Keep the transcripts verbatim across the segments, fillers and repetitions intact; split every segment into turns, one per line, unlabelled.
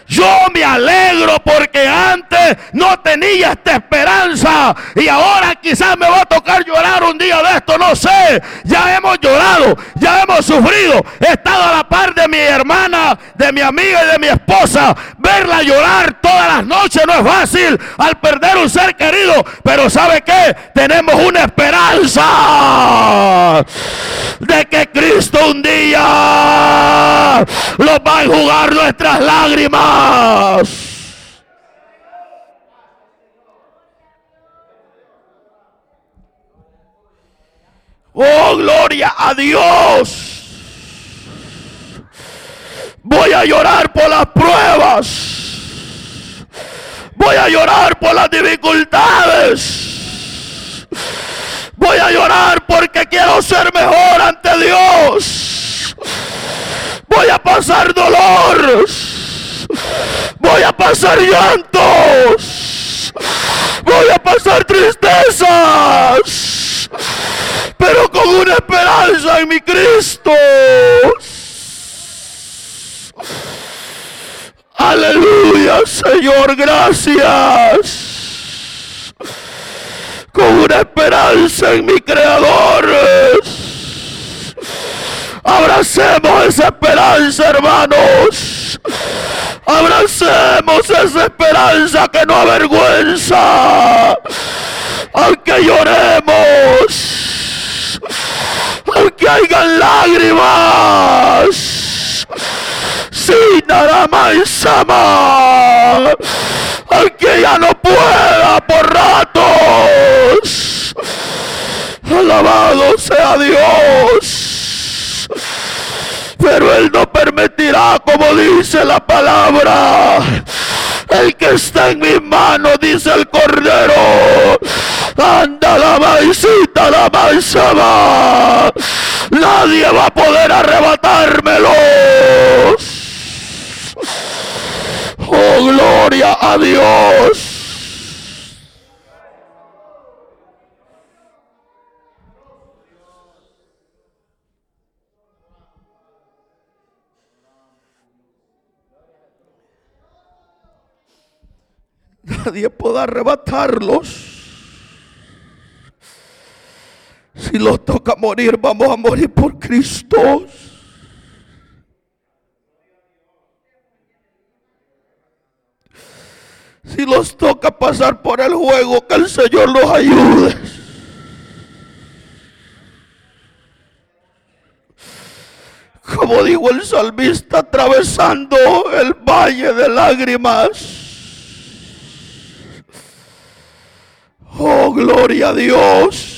Yo me alegro porque antes no tenía esta esperanza y ahora quizás me va a tocar llorar un día de esto, no sé. Ya hemos llorado, ya hemos sufrido. He estado a la par de mi hermana, de mi amiga y de mi esposa. Verla llorar todas las noches no es fácil al perder un ser querido, pero ¿sabe qué? Tenemos una esperanza de que Cristo un día los va a enjugar nuestras lágrimas. Oh, gloria a Dios. Voy a llorar por las pruebas. Voy a llorar por las dificultades. Voy a llorar porque quiero ser mejor ante Dios. Voy a pasar dolor. Voy a pasar llantos. Voy a pasar tristezas. Pero con una esperanza en mi Cristo. Aleluya, Señor, gracias. Con una esperanza en mi Creador. Abracemos esa esperanza, hermanos. Abracemos esa esperanza que no avergüenza. Aunque lloremos, aunque hayan lágrimas, sin nada más ama, aunque ya no pueda por ratos. Alabado sea Dios. Pero Él no permitirá, como dice la palabra, el que está en mis manos, dice el Cordero, anda la maicita, la maizaba. Nadie va a poder arrebatármelos. Oh, gloria a Dios. Nadie podrá arrebatarlos. Si los toca morir, vamos a morir por Cristo. Si los toca pasar por el juego, que el Señor los ayude. Como dijo el salmista, atravesando el valle de lágrimas. Oh, gloria a Dios.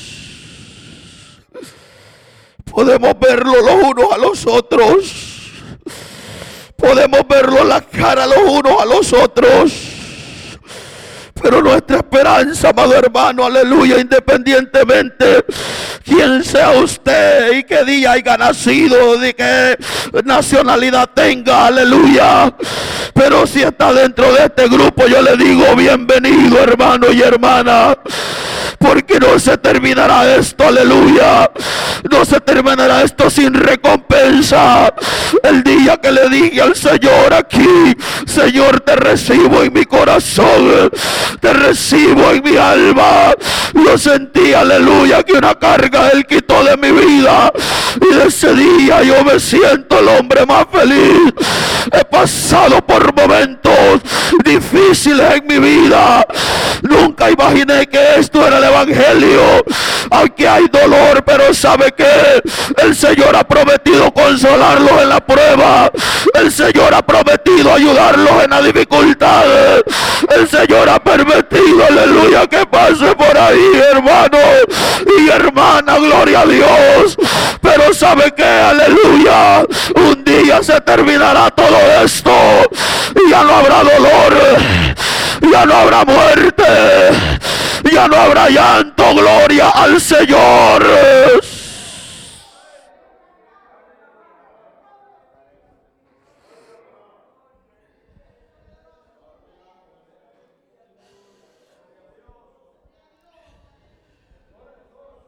Podemos verlo los unos a los otros. Podemos verlo la cara los unos a los otros. Pero nuestra esperanza, amado hermano, aleluya, independientemente quién sea usted y qué día haya nacido, de qué nacionalidad tenga, aleluya. Pero si está dentro de este grupo, yo le digo bienvenido, hermano y hermana. Porque no se terminará esto, aleluya. No se terminará esto sin recompensa. El día que le dije al Señor aquí, Señor, te recibo en mi corazón, te recibo en mi alma. Yo sentí, aleluya, que una carga Él quitó de mi vida. Y de ese día yo me siento el hombre más feliz. He pasado por momentos difíciles en mi vida. Nunca imaginé que esto era el evangelio. Aunque hay dolor, pero sabe que el Señor ha prometido consolarlos en la prueba. El Señor ha prometido ayudarlos en la dificultad. El Señor ha permitido, aleluya, que pase por ahí, hermano y hermana, gloria a Dios. Pero sabe que, aleluya, un día se terminará todo esto y ya no habrá dolor, ya no habrá muerte, ya no habrá llanto. Gloria al Señor.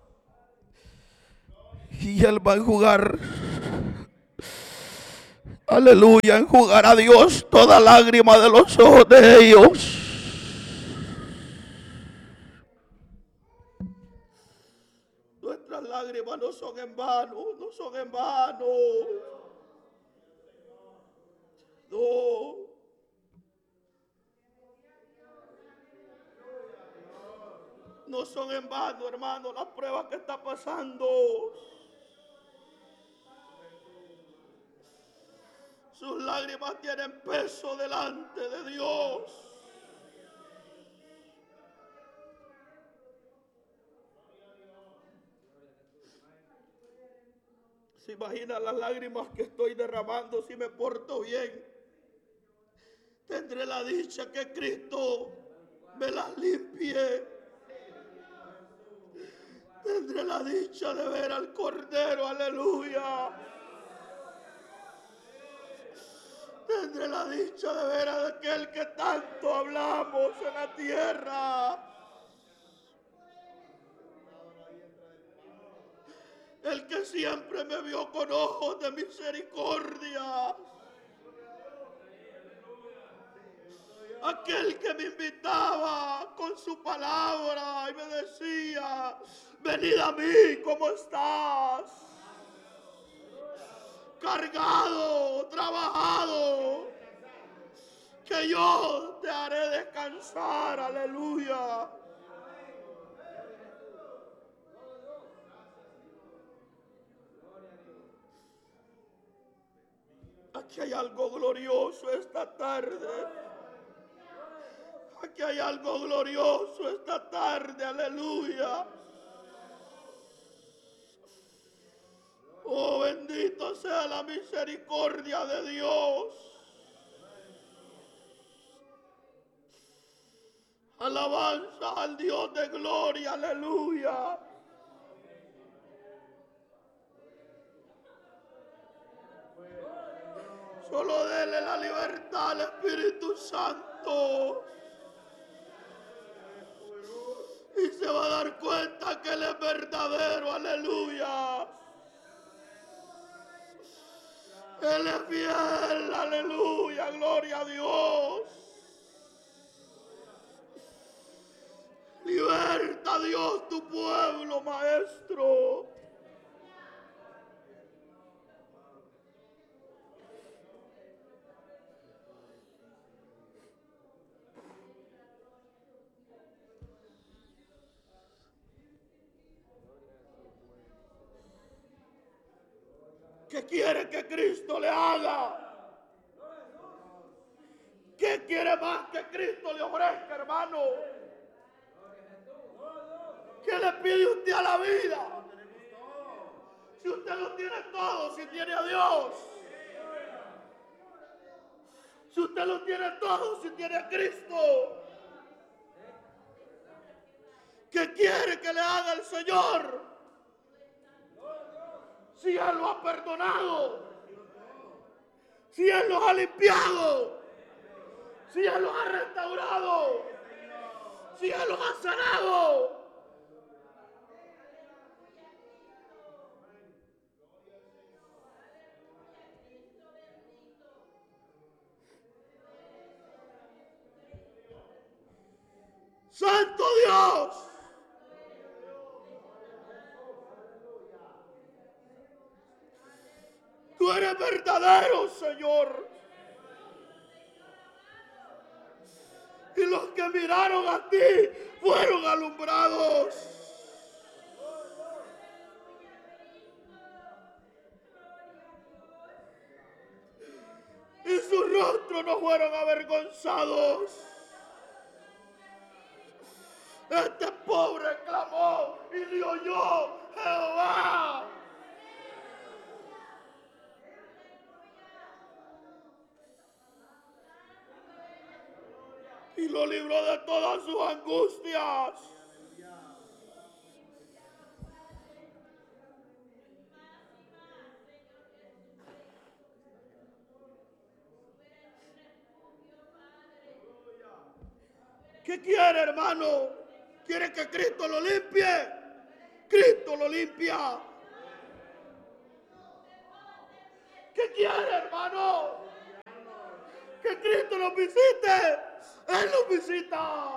Y Él va a enjugar, Aleluya, enjugará Dios toda lágrima de los ojos de ellos. Nuestras lágrimas no son en vano, no son en vano. No. No son en vano, hermano, las pruebas que está pasando. Sus lágrimas tienen peso delante de Dios. ¿Se imagina las lágrimas que estoy derramando si me porto bien? Tendré la dicha que Cristo me las limpie. Tendré la dicha de ver al Cordero, aleluya. Tendré la dicha de ver a aquel que tanto hablamos en la tierra. El que siempre me vio con ojos de misericordia. Aquel que me invitaba con su palabra y me decía, venid a mí, ¿cómo estás? Cargado, trabajado, que yo te haré descansar, aleluya. Aquí hay algo glorioso esta tarde. Aquí hay algo glorioso esta tarde, aleluya. Oh, bendito sea la misericordia de Dios. Alabanza al Dios de gloria, aleluya. Solo dele la libertad al Espíritu Santo. Y se va a dar cuenta que Él es verdadero, aleluya. Él es fiel, aleluya, gloria a Dios. Liberta, Dios, tu pueblo, maestro. ¿Qué quiere que Cristo le haga? ¿Qué quiere más que Cristo le ofrezca, hermano? ¿Qué le pide usted a la vida? Si usted lo tiene todo, si tiene a Dios. Si usted lo tiene todo, si tiene a Cristo. ¿Qué quiere que le haga el Señor? Si Él lo ha perdonado, si Él los ha limpiado, si Él los ha restaurado, si Él los ha sanado. ¡Santo Dios! Tú eres verdadero, Señor. Y los que miraron a ti fueron alumbrados. Y sus rostros no fueron avergonzados. Este pobre clamó y le oyó Jehová. Y lo libró de todas sus angustias. ¿Qué quiere, hermano? ¿Quiere que Cristo lo limpie? Cristo lo limpia. ¿Qué ¿Qué quiere, hermano? Que Cristo nos visite. Él nos visita.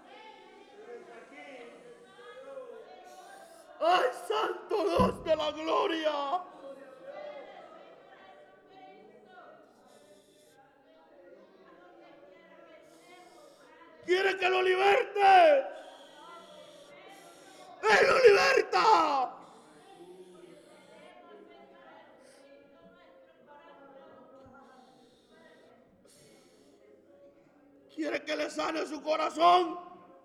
¡Ay, santo Dios de la gloria! ¿Quiere que lo liberte? ¡Él lo liberta! ¿Quiere que le sane su corazón?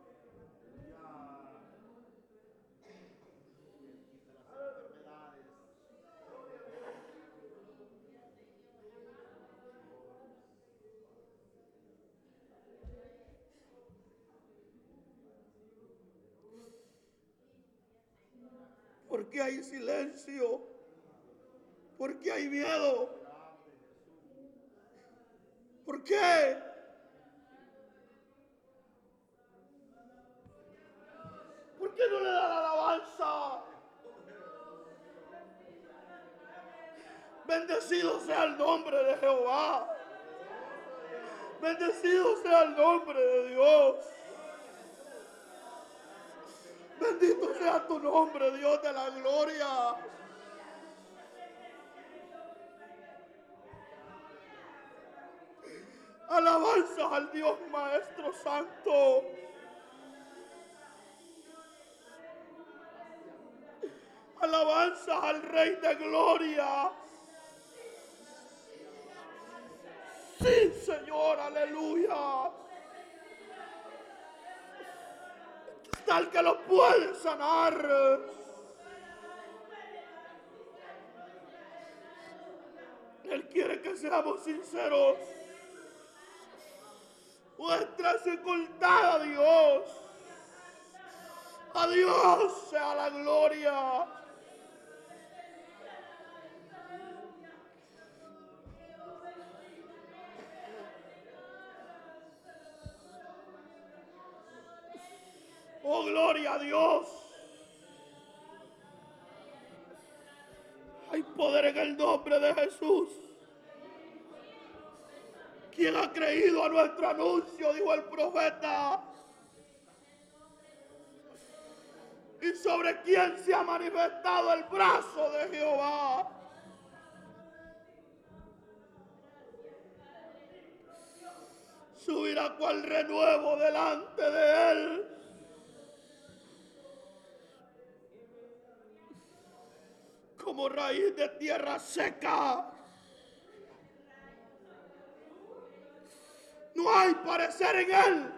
¿Por qué hay silencio? ¿Por qué hay miedo? ¿Por qué? ¿Por qué no le da la alabanza? Bendecido sea el nombre de Jehová. Bendecido sea el nombre de Dios. Bendito sea tu nombre, Dios de la gloria. Alabanzas al Dios Maestro Santo. Alabanzas al Rey de Gloria. Sí, Señor, aleluya. Tal que lo puede sanar. Él quiere que seamos sinceros. Nuestra dificultad a Dios. A Dios sea la gloria. Oh, gloria a Dios. Hay poder en el nombre de Jesús. ¿Quién ha creído a nuestro anuncio? Dijo el profeta. ¿Y sobre quién se ha manifestado el brazo de Jehová? Subirá cual renuevo delante de él. Como raíz de tierra seca. No hay parecer en él.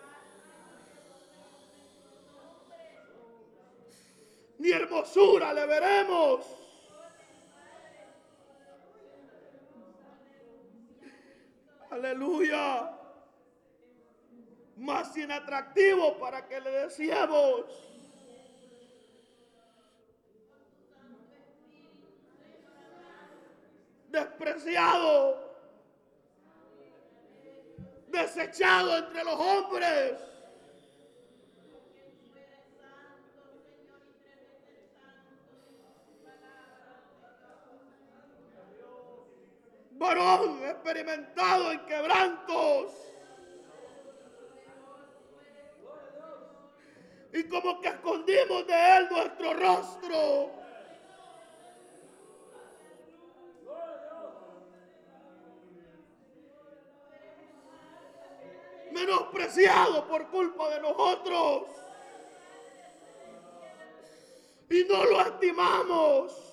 Ni hermosura le veremos. Aleluya. Más inatractivo para que le deseemos. Despreciado. Desechado entre los hombres. Varón experimentado en quebrantos. Y como que escondimos de él nuestro rostro. Menospreciado por culpa de nosotros. Y no lo estimamos.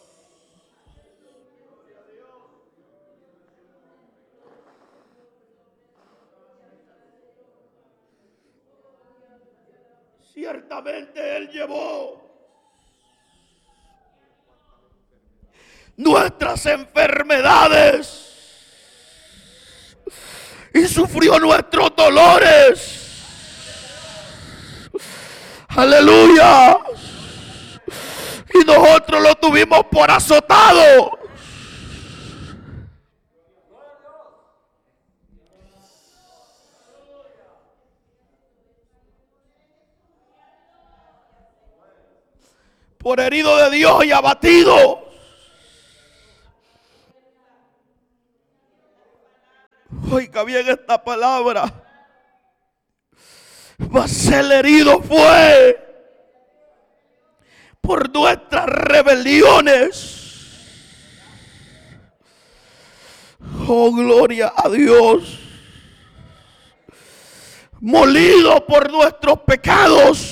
Ciertamente él llevó nuestras enfermedades y sufrió nuestros dolores. Aleluya. Y nosotros lo tuvimos por azotado. Por herido de Dios y abatido. Oiga bien esta palabra. Mas el herido fue por nuestras rebeliones. Oh, gloria a Dios. Molido por nuestros pecados.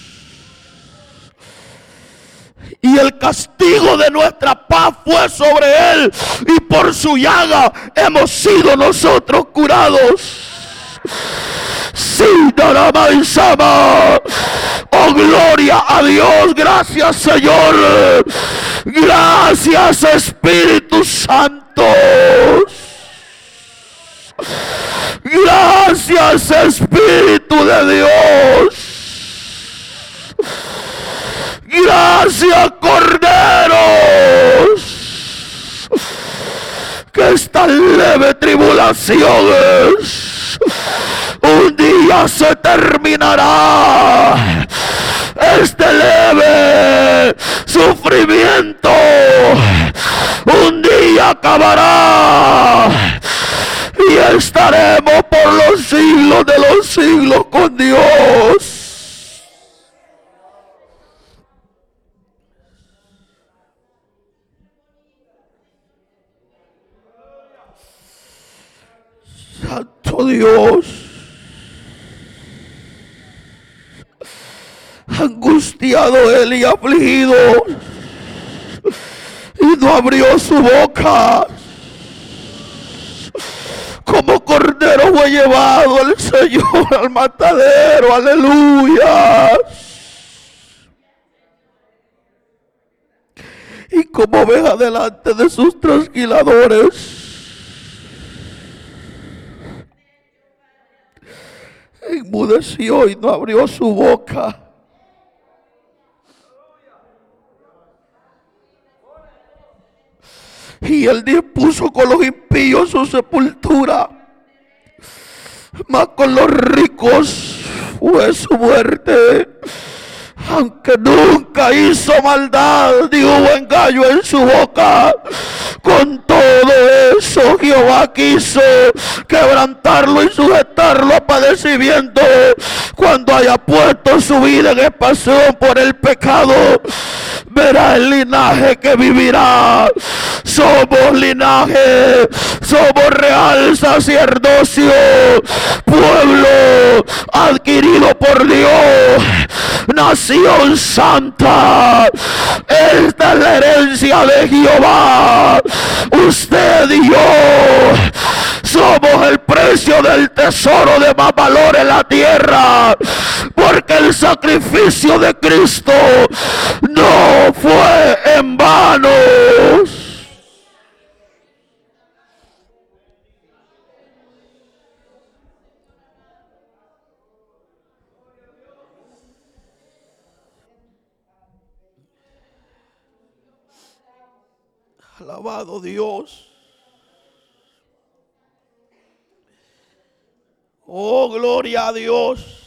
Y el castigo de nuestra paz fue sobre él. Y por su llaga hemos sido nosotros curados. Sí, Daramaisama. Oh, gloria a Dios. Gracias, Señor. Gracias, Espíritu Santo. Gracias, Espíritu de Dios. Gracias, corderos. Que esta leve tribulación un día se terminará. Este leve sufrimiento un día acabará. Y estaremos por los siglos de los siglos con Dios. Santo Dios. Angustiado él y afligido, y no abrió su boca. Como cordero fue llevado el Señor al matadero. Aleluya. Y como oveja delante de sus trasquiladores, enmudeció y no abrió su boca. Y él dispuso con los impíos su sepultura, mas con los ricos fue su muerte. Aunque nunca hizo maldad ni hubo engaño en su boca, con todo eso Jehová quiso quebrantarlo y sujetarlo a padecimiento. Cuando haya puesto su vida en expiación por el pecado, verá el linaje que vivirá. Somos linaje, somos real sacerdocio, pueblo adquirido por Dios, nación santa. Esta es la herencia de Jehová. Usted y yo somos el precio del tesoro de más valor en la tierra, porque el sacrificio de Cristo no fue en vano. Alabado Dios. Oh, gloria a Dios.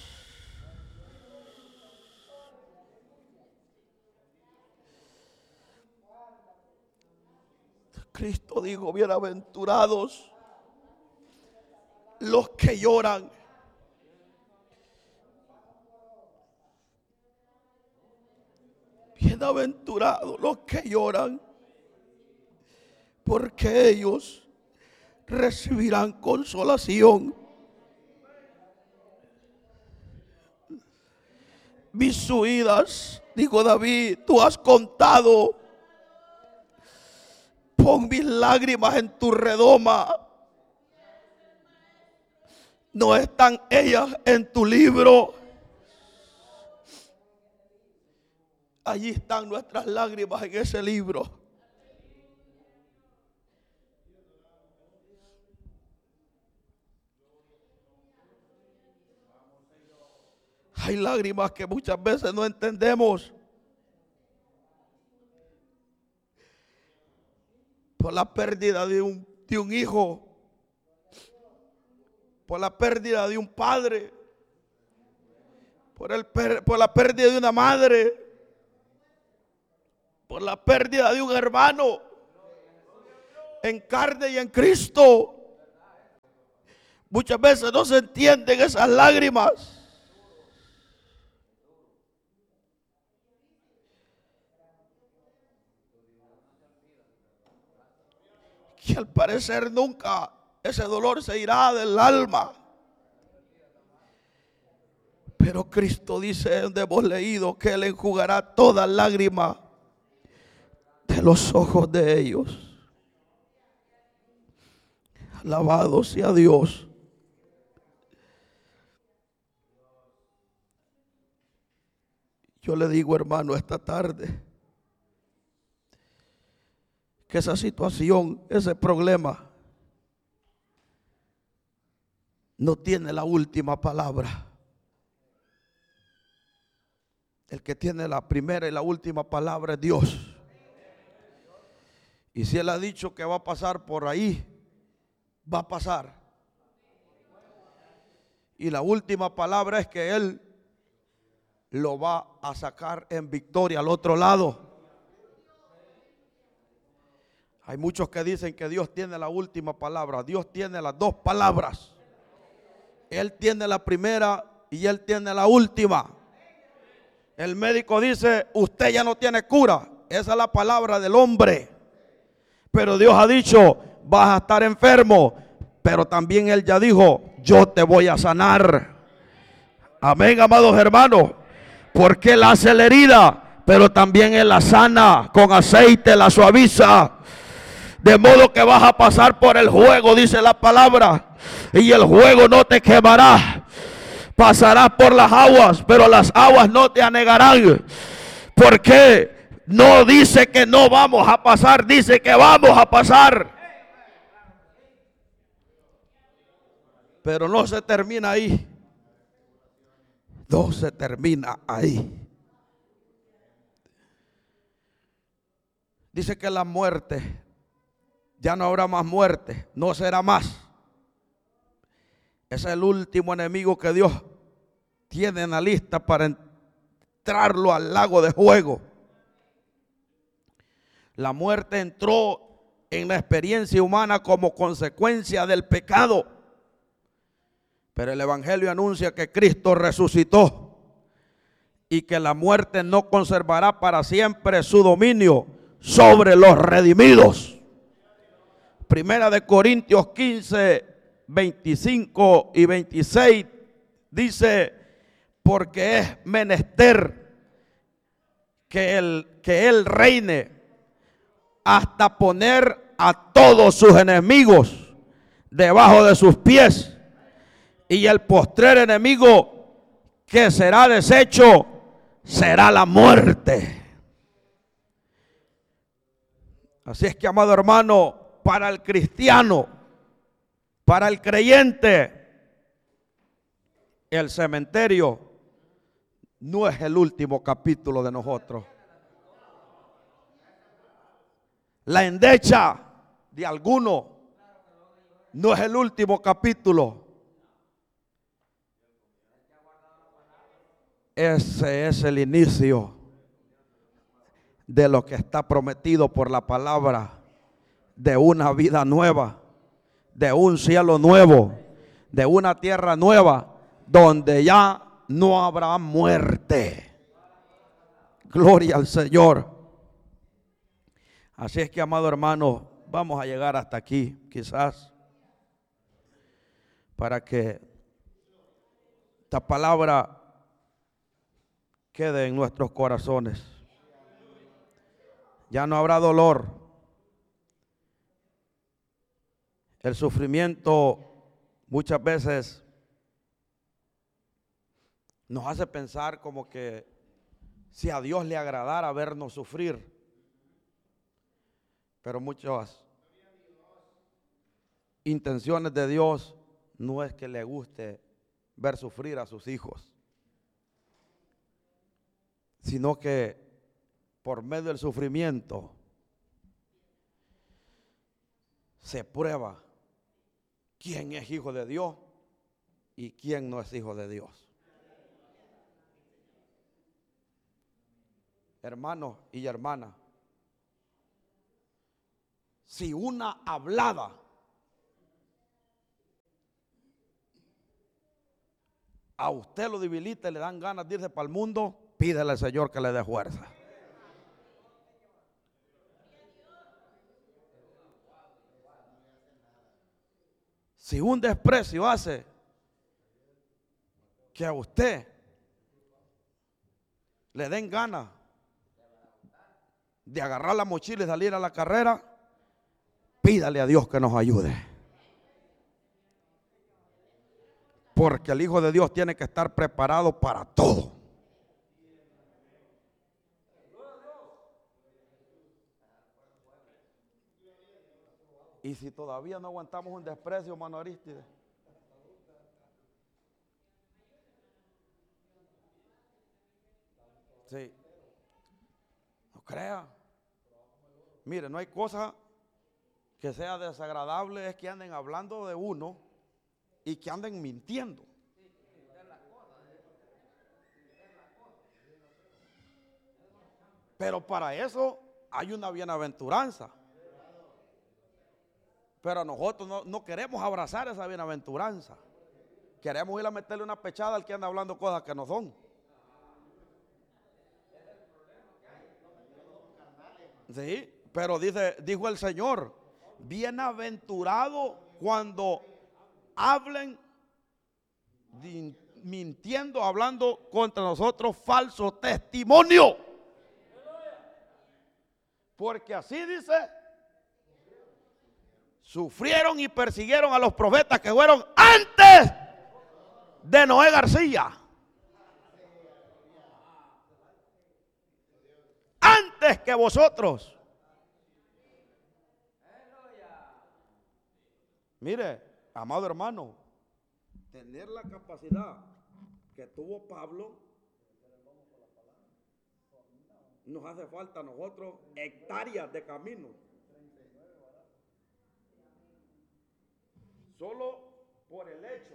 Cristo dijo: bienaventurados los que lloran. Bienaventurados los que lloran, porque ellos recibirán consolación. Mis huidas, dijo David, tú has contado. Pon mis lágrimas en tu redoma. ¿No están ellas en tu libro? Allí están nuestras lágrimas en ese libro. Hay lágrimas que muchas veces no entendemos. Por la pérdida de un, de un hijo, por la pérdida de un padre, por, el, por la pérdida de una madre, por la pérdida de un hermano en carne y en Cristo. Muchas veces no se entienden esas lágrimas. Que al parecer nunca ese dolor se irá del alma. Pero Cristo dice, donde hemos leído, que Él enjugará toda lágrima de los ojos de ellos. Alabado sea Dios. Yo le digo, hermano, esta tarde, que esa situación, ese problema, no tiene la última palabra. El que tiene la primera y la última palabra es Dios. Y si Él ha dicho que va a pasar por ahí, va a pasar. Y la última palabra es que Él lo va a sacar en victoria al otro lado. Hay muchos que dicen que Dios tiene la última palabra. Dios tiene las dos palabras. Él tiene la primera y Él tiene la última. El médico dice, usted ya no tiene cura. Esa es la palabra del hombre. Pero Dios ha dicho, vas a estar enfermo. Pero también Él ya dijo, yo te voy a sanar. Amén, amados hermanos. Porque Él hace la herida, pero también Él la sana. Con aceite la suaviza. De modo que vas a pasar por el juego, dice la palabra. Y el juego no te quemará. Pasarás por las aguas, pero las aguas no te anegarán. Porque no dice que no vamos a pasar, dice que vamos a pasar. Pero no se termina ahí. No se termina ahí. Dice que la muerte, ya no habrá más muerte, no será más. Ese es el último enemigo que Dios tiene en la lista para entrarlo al lago de fuego. La muerte entró en la experiencia humana como consecuencia del pecado. Pero el Evangelio anuncia que Cristo resucitó y que la muerte no conservará para siempre su dominio sobre los redimidos. Primera de Corintios quince, veinticinco y veintiséis dice, porque es menester que él, que él reine hasta poner a todos sus enemigos debajo de sus pies. Y el postrer enemigo que será deshecho será la muerte. Así es que, amado hermano, para el cristiano, para el creyente, el cementerio no es el último capítulo de nosotros. La endecha de alguno no es el último capítulo. Ese es el inicio de lo que está prometido por la palabra, de una vida nueva, de un cielo nuevo, de una tierra nueva, donde ya no habrá muerte. Gloria al Señor. Así es que, amado hermano, vamos a llegar hasta aquí, quizás, para que esta palabra quede en nuestros corazones. Ya no habrá dolor. El sufrimiento muchas veces nos hace pensar como que si a Dios le agradara vernos sufrir. Pero muchas intenciones de Dios no es que le guste ver sufrir a sus hijos, sino que por medio del sufrimiento se prueba quién es hijo de Dios y quién no es hijo de Dios. Hermanos y hermanas, si una hablada
a usted lo debilita y le dan ganas de irse para el mundo, pídele al Señor que le dé fuerza. Si un desprecio hace que a usted le den ganas de agarrar la mochila y salir a la carrera, pídale a Dios que nos ayude. Porque el Hijo de Dios tiene que estar preparado para todo. Y si todavía no aguantamos un desprecio, hermano Arístide, sí, no crea. Mire, no hay cosa que sea desagradable, es que anden hablando de uno y que anden mintiendo. Pero para eso hay una bienaventuranza. Pero nosotros no, no queremos abrazar esa bienaventuranza. Queremos ir a meterle una pechada al que anda hablando cosas que no son. Sí, pero dice, dijo el Señor, bienaventurado cuando hablen mintiendo, hablando contra nosotros falso testimonio. Porque así dice, sufrieron y persiguieron a los profetas que fueron antes de Noé García. Antes que vosotros. Mire, amado hermano, tener la capacidad que tuvo Pablo, nos hace falta a nosotros hectáreas de camino. Solo por el hecho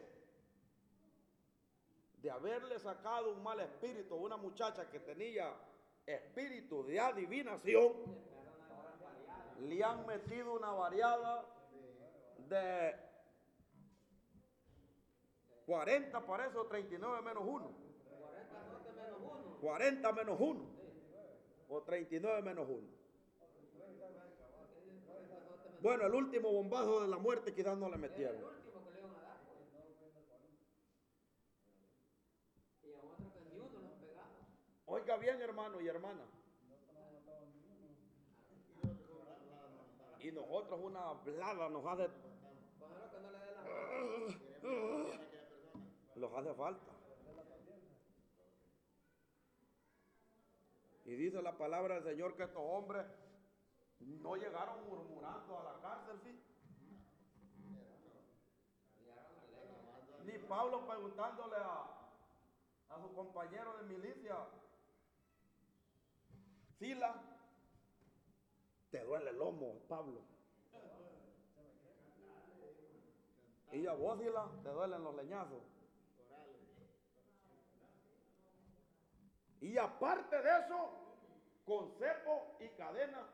de haberle sacado un mal espíritu a una muchacha que tenía espíritu de adivinación, le han metido una variada de cuarenta, para eso treinta y nueve menos uno. cuarenta menos uno. O treinta y nueve menos uno. Bueno, el último bombazo de la muerte quizás no le metieron. Oiga bien, hermano y hermana. Y nosotros una hablada nos hace... Nos hace falta. Y dice la palabra del Señor que estos hombres no llegaron murmurando a la cárcel, ¿sí? Ni Pablo preguntándole a, a su compañero de milicia, Sila, te duele el lomo, Pablo. Y a vos, Sila, te duelen los leñazos. Y aparte de eso, con cepo y cadena,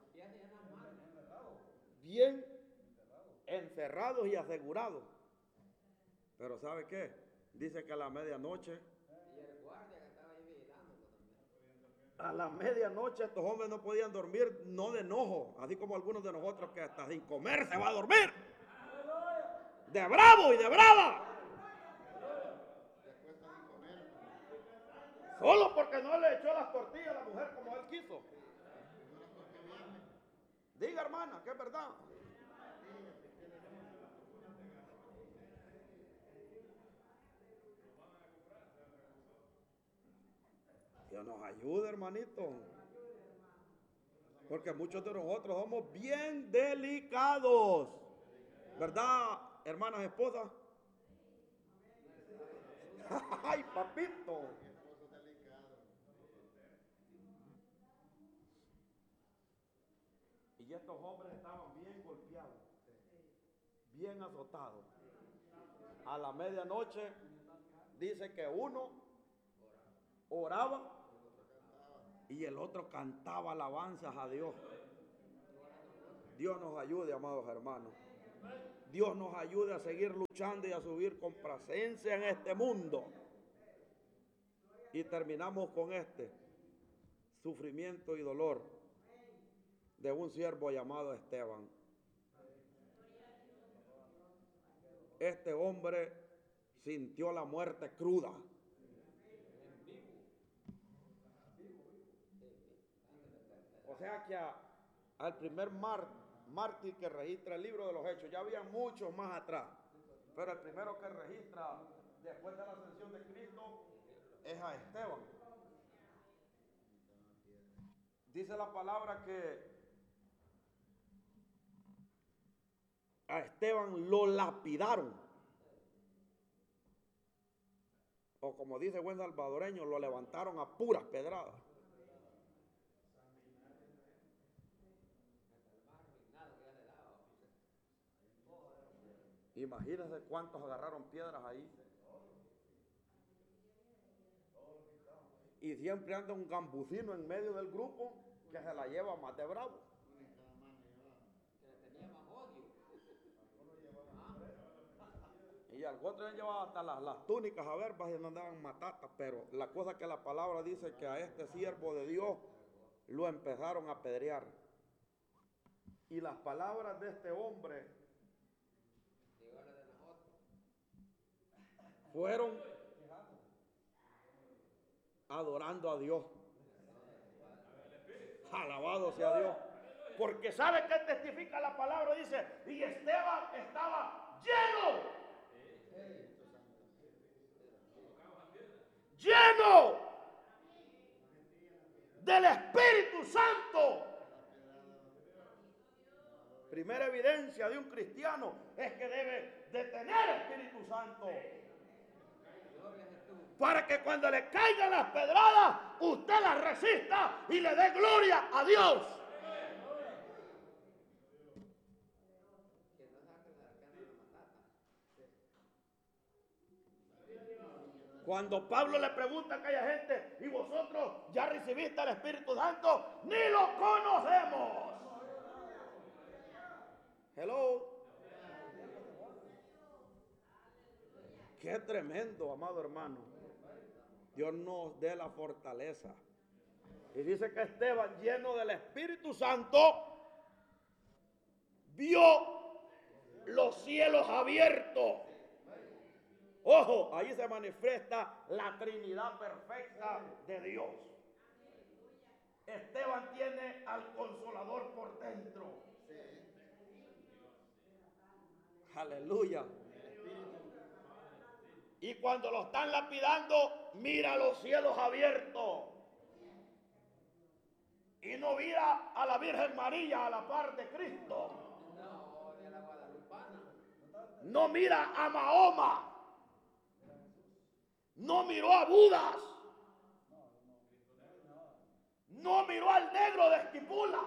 bien encerrados y asegurados. Pero ¿sabe qué? Dice que a la medianoche, a la medianoche estos hombres no podían dormir, no de enojo, así como algunos de nosotros que hasta sin comer se va a dormir. De bravo y de brava. Solo porque no le echó las tortillas a la mujer como él quiso. Diga, hermana, que es verdad. Dios nos ayude, hermanito. Porque muchos de nosotros somos bien delicados. ¿Verdad, hermanas, esposas? Ay, papito. Y estos hombres estaban bien golpeados, bien azotados. A la medianoche dice que uno oraba y el otro cantaba alabanzas a Dios. Dios nos ayude, amados hermanos. Dios nos ayude a seguir luchando y a subir con presencia en este mundo. Y terminamos con este sufrimiento y dolor de un siervo llamado Esteban. Este hombre sintió la muerte cruda. O sea que a, al primer mar, mártir que registra el libro de los Hechos, ya había muchos más atrás, pero el primero que registra después de la ascensión de Cristo es a Esteban. Dice la palabra que a Esteban lo lapidaron. O como dice buen salvadoreño, lo levantaron a puras pedradas. Imagínense cuántos agarraron piedras ahí. Y siempre anda un gambucino en medio del grupo que se la lleva más de bravo. Y al otro llevaba hasta las, las túnicas a ver, y no andaban matatas, pero la cosa que la palabra dice que a este siervo de Dios lo empezaron a apedrear. Y las palabras de este hombre fueron adorando a Dios. Alabado sea Dios. Porque sabe que testifica la palabra, dice, y Esteban estaba lleno. Lleno del Espíritu Santo. Primera evidencia de un cristiano es que debe de tener Espíritu Santo. Para que cuando le caigan las pedradas, usted las resista y le dé gloria a Dios. Cuando Pablo le pregunta a aquella gente, ¿y vosotros ya recibiste al Espíritu Santo? ¡Ni lo conocemos! Hello. Qué tremendo, amado hermano. Dios nos dé la fortaleza. Y dice que Esteban, lleno del Espíritu Santo, vio los cielos abiertos. Ojo, ahí se manifiesta la Trinidad perfecta de Dios. Esteban tiene al Consolador por dentro. Aleluya. Y cuando lo están lapidando, mira los cielos abiertos. Y no mira a la Virgen María a la par de Cristo. No mira a Mahoma. No miró a Budas. No miró al negro de Esquipulas.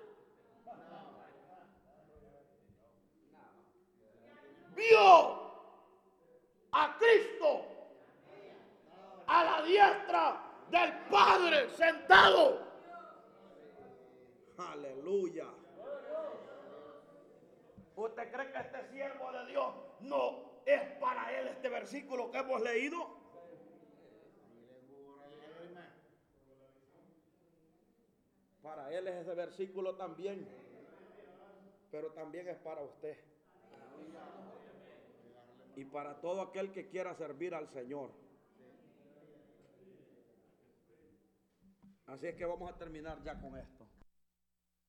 Vio a Cristo a la diestra del Padre sentado. Aleluya. ¿Usted cree que este siervo de Dios no es para él este versículo que hemos leído? Para él es ese versículo también, pero también es para usted y para todo aquel que quiera servir al Señor. Así es que vamos a terminar ya con esto.